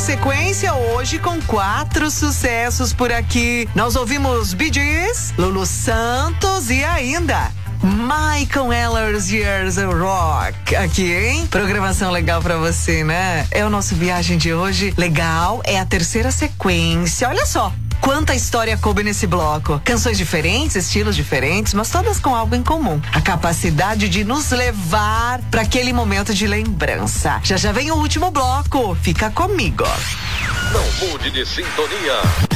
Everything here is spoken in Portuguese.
sequência hoje com 4 sucessos por aqui. Nós ouvimos Bee Gees, Lulu Santos e ainda Michael Eller's Years of Rock aqui, hein? Programação legal pra você, né? É o nosso Viagem de hoje. Legal, é a terceira sequência. Olha só quanta história coube nesse bloco. Canções diferentes, estilos diferentes, mas todas com algo em comum. A capacidade de nos levar para aquele momento de lembrança. Já vem o último bloco. Fica comigo. Não mude de sintonia.